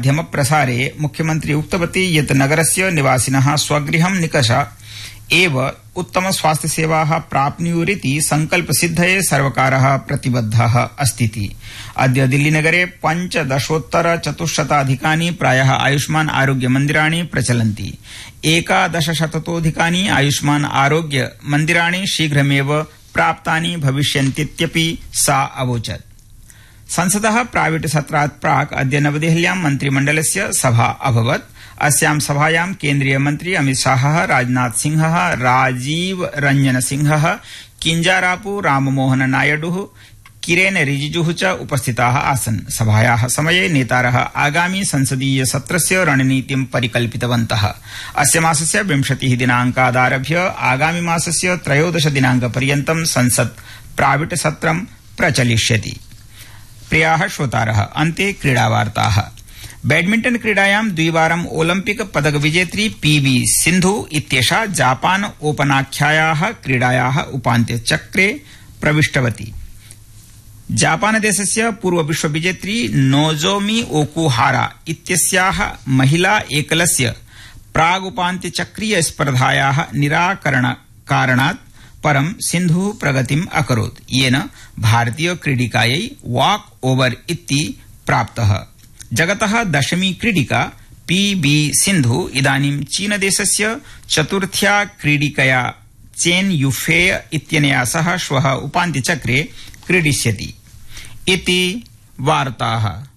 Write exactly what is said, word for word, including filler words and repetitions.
माध्यम प्रसारे मुख्यमंत्री उक्तवती यत् नगरस्य निवासिनः स्वगृहं निकष एव उत्तम स्वास्थ्य सेवाः प्राप्नुयुरिति संकल्पसिद्धये सर्वकारः प्रतिबद्धः अस्तीति। अद्य दिल्लीनगरे पञ्चदशोत्तर चतुश्शताधिकानि प्रायः आयुष्मान आरोग्य मन्दिराणि प्रचलन्ति। एकादशशततोऽधिकानि आयुष्मान आरोग्य मन्दिराणि शीघ्रमेव प्राप्तानि भविष्यन्तीत्यपि सा अवोचत्। संसदः प्राविट सत्रात् प्राक् अद्य नवदेहल्यां मन्त्रिमण्डलस्य सभा अभवत्। अस्यां सभायां केन्द्रीय मन्त्री अमित शाहः, राजनाथ सिंहः, राजीव रंजन सिंहः, किंजारापु राममोहन नायडुः, किरेन रिजिजुः च उपस्थिताः आसन्। सभायाः समये नेतारः आगामी संसदीय सत्रस्य रणनीतिं परिकल्पितवन्तः। अस्य मासस्य विंशतिः दिनाङ्कादारभ्य आगामी मासस्य त्रयोदश दिनाङ्कपर्यन्तं संसत् प्राविट सत्रं प्रचलिष्यति। प्रियाः श्रोतारः, अन्ते क्रीडावार्ताः। बैडमिंटन क्रीडायां द्विवारं ओलंपिक पदक विजेत्री पीवी सिंधु इत्येषा जापान ओपनाख्यायाः क्रीडायाः उपान्त्यचक्रे प्रविष्टवती। जापानदेशस्य पूर्व विश्वविजेत्री नोजोमी ओकुहारा इत्यस्याः महिला एकलस्य प्रागुपान्त्यचक्रीय स्पर्धायाः निराकरणकारणात् परं सिंधुः प्रगतिम् अकरोत्, येन भारतीय क्रीडिकायै वॉक ओवर इति प्राप्तः। जगतः दशमी क्रीडिका पीबी सिंधु इदानीं चीनदेशस्य चतुर्थ्या क्रीडिकया चेन युफेय इत्यनया सह श्वः उपान्त्यचक्रे क्रीडिष्यति। इति वार्ताः।